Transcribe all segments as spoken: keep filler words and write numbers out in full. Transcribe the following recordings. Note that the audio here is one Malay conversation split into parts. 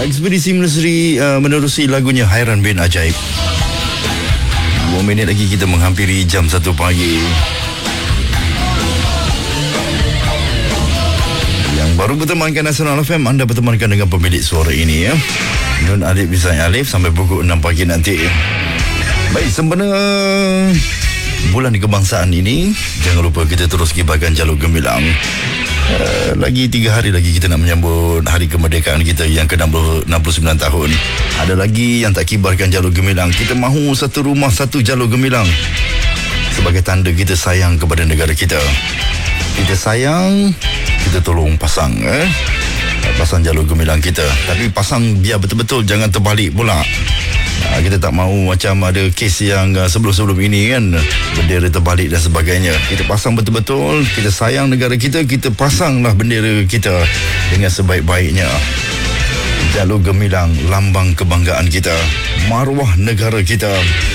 Ekspedisi Menerseri uh, menerusi lagunya Hairan bin Ajaib. Dua minit lagi kita menghampiri jam satu pagi. Yang baru bertemankan Nasional F M, anda bertemankan dengan pemilik suara ini ya, Nun Alif Bisai Alif sampai pukul enam pagi nanti. Baik, sempena bulan kebangsaan ini, jangan lupa kita terus kibarkan jalur gemilang. Uh, lagi tiga hari lagi kita nak menyambut hari kemerdekaan kita yang ke enam puluh sembilan tahun. Ada lagi yang tak kibarkan jalur gemilang. Kita mahu satu rumah satu jalur gemilang sebagai tanda kita sayang kepada negara kita. Kita sayang, kita tolong pasang eh? pasang jalur gemilang kita. Tapi pasang biar betul-betul, jangan terbalik pula. Uh, kita tak mahu macam ada kes yang uh, sebelum-sebelum ini kan, bendera terbalik dan sebagainya. Kita pasang betul-betul, kita sayang negara kita, kita pasanglah bendera kita dengan sebaik-baiknya. Jalur gemilang, lambang kebanggaan kita, maruah negara kita.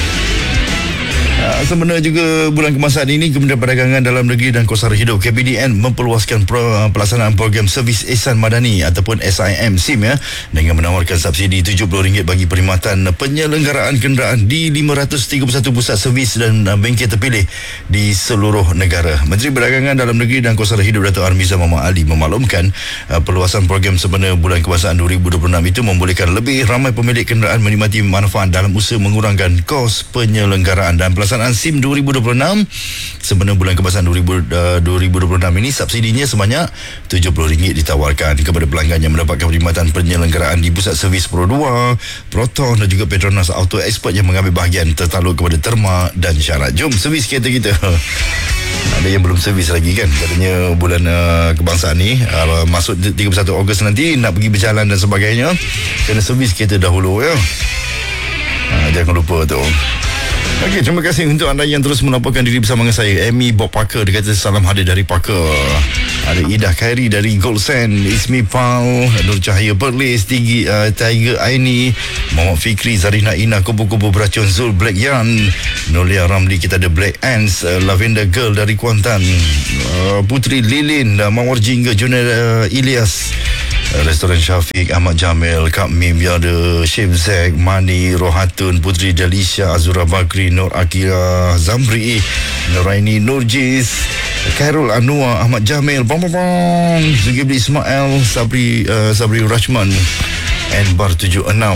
Uh, sebenarnya juga bulan kebangsaan ini, Kementerian Perdagangan Dalam Negeri dan Kos Sara Hidup K P D N memperluaskan pro, pelaksanaan program Servis Ihsan Madani ataupun S I M S I M ya, dengan menawarkan subsidi tujuh puluh ringgit bagi perkhidmatan penyelenggaraan kenderaan di lima ratus tiga puluh satu pusat servis dan uh, bengkel terpilih di seluruh negara. Menteri Perdagangan Dalam Negeri dan Kos Sara Hidup Dato' Armiza Muhammad Ali memaklumkan uh, perluasan program sempena bulan kebangsaan dua ribu dua puluh enam itu membolehkan lebih ramai pemilik kenderaan menikmati manfaat dalam usaha mengurangkan kos penyelenggaraan. Dan pelaksanaan S I M dua ribu dua puluh enam sempena bulan kebangsaan dua ribu dua puluh enam ini, subsidinya sebanyak tujuh puluh ringgit ditawarkan kepada pelanggan yang mendapatkan perkhidmatan penyelenggaraan di pusat servis Pro dua, Proton dan juga Petronas Auto Expert yang mengambil bahagian tertakluk kepada terma dan syarat. Jom servis kereta kita. Ada yang belum servis lagi kan, katanya bulan uh, kebangsaan ni uh, masuk tiga puluh satu Ogos nanti nak pergi berjalan dan sebagainya, kena servis kereta dahulu ya. uh, Jangan lupa tu. Okey, terima kasih untuk anda yang terus melaporkan diri bersama dengan saya. Amy Bob Parker, dia kata salam hadir dari Parker. Ada Ida Khairi dari Gold Sand, Ismi Pal, Nur Cahaya Perlis, Tigi, uh, Tiger Aini, Muhammad Fikri, Zarina Ina, Kubu-Kubu Beracun, Zul Black Yan, Nolia Ramli, kita ada Black Ants, uh, Lavender Girl dari Kuantan, uh, Putri Lilin, uh, Mawar Jingga, Junaid uh, Ilyas, Restoran Syafiq, Ahmad Jamil, Kak Mim, ada Chef Zack, Mani, Rohatun, Putri Dalisha, Azura Bakri, Nur Akira, Zamri, Nuraini Nurjiz, Khairul Anwar, Ahmad Jamil, bang bang bang, Zulkifli Ismail, Sabri uh, Sabri Rashman, Enbar tujuh enam,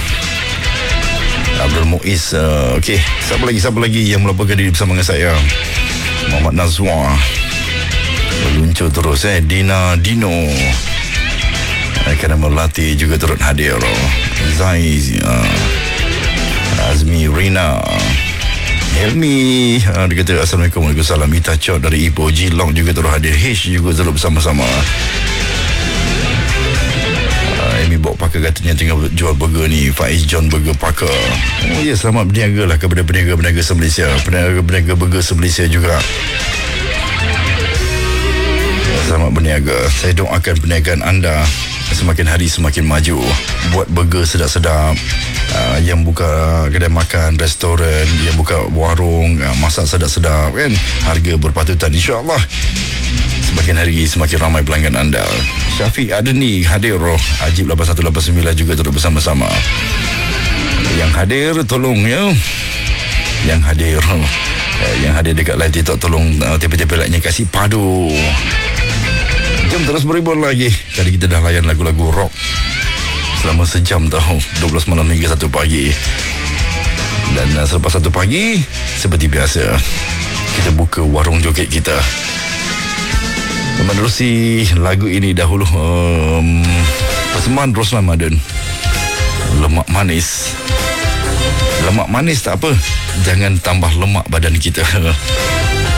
Abdul Muiz. uh, Okey, siapa lagi siapa lagi yang melaporkan diri bersama dengan saya? Muhammad Nazwa, meluncur terus eh Dina Dino, kerana melatih juga turut hadir. Zai, uh, Azmi, Rina, Helmi, uh, dia kata Assalamualaikum, Waalaikumsalam. Ita Chot dari Ipoh, Jilong juga turut hadir. H juga turut bersama-sama. uh, Amy Bok Parker katanya tengah jual burger ni, Faiz John Burger Parker. Oh ya, selamat berniaga lah kepada peniaga-peniaga se-Malaysia, peniaga-peniaga burger se-Malaysia juga. Selamat berniaga. Saya doakan perniagaan anda semakin hari semakin maju. Buat burger sedap-sedap, uh, yang buka kedai makan, restoran, yang buka warung, uh, masak sedap-sedap kan, harga berpatutan, insya-Allah. Semakin hari semakin ramai pelanggan anda. Syafiq Adeni hadir, roh Ajib lapan satu lapan sembilan juga turut bersama-sama. Yang hadir tolong ya. Yang hadir uh, Yang hadir dekat live TikTok, tolong uh, tepi-tepi like-nya kasih padu. Jom terus berhibur lagi. Tadi kita dah layan lagu-lagu rock selama sejam tau, dua belas malam hingga satu pagi. Dan uh, selepas satu pagi, seperti biasa, kita buka warung joget kita. Menerusi lagu ini dahulu, um, persembahan Roslan Madden, Lemak Manis. Lemak manis tak apa, jangan tambah lemak badan kita.